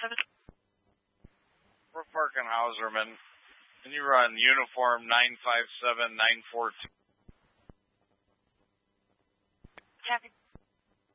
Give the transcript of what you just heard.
We're parking Hauserman, and you run uniform 957942. Copy.